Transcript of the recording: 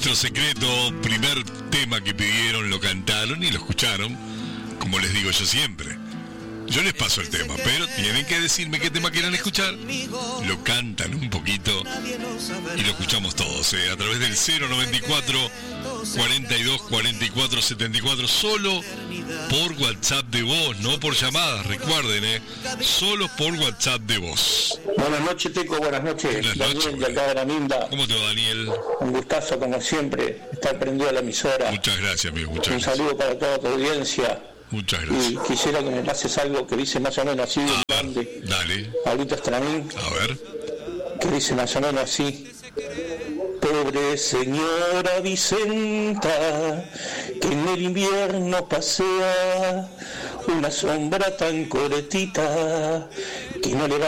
Nuestro secreto, primer tema que pidieron, lo cantaron y lo escucharon, como les digo yo siempre. Yo les paso el tema, pero tienen que decirme qué tema quieran escuchar. Lo cantan un poquito y lo escuchamos todos, a través del 094 42 44 74, solo por WhatsApp de voz, no por llamadas, recuerden, solo por WhatsApp de voz. Buenas noches, Teco, buenas noches. Buenas noches, Daniel, de acá de la Minda. ¿Cómo te va, Daniel? Un gustazo, como siempre, estar prendido a la emisora. Muchas gracias, amigo, muchas Un gracias. saludo para toda tu audiencia. Muchas gracias. Y quisiera que me pases algo que dice más o menos así, grande. Dale. Pablito Estramín, A ver. que dice más o menos así: pobre señora Vicenta, que en el invierno pasea una sombra tan cortita que no le va